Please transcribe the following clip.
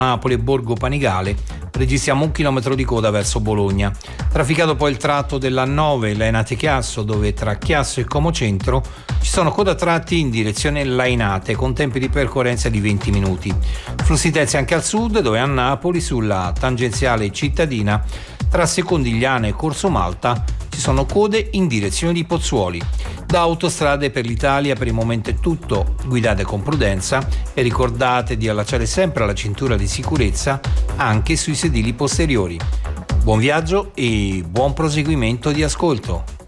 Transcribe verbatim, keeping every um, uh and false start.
Napoli e Borgo Panigale registriamo un chilometro di coda verso Bologna. Trafficato poi il tratto dell'A nove Lainate-Chiasso, dove tra Chiasso e Como Centro ci sono coda tratti in direzione Lainate con tempi di percorrenza di venti minuti. Flussi intensi anche al sud, dove a Napoli sulla tangenziale cittadina tra Secondigliano e Corso Malta ci sono code in direzione di Pozzuoli. Da Autostrade per l'Italia per il momento è tutto, guidate con prudenza e ricordate di allacciare sempre la cintura di sicurezza anche sui sedili posteriori. Buon viaggio e buon proseguimento di ascolto.